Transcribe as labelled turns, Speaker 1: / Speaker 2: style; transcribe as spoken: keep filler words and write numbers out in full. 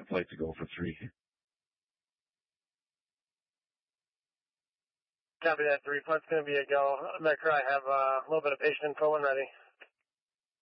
Speaker 1: the flight to go for three.
Speaker 2: Copy that, three. Flight's going to be a go. Make sure I have uh, a little bit of patient info when ready.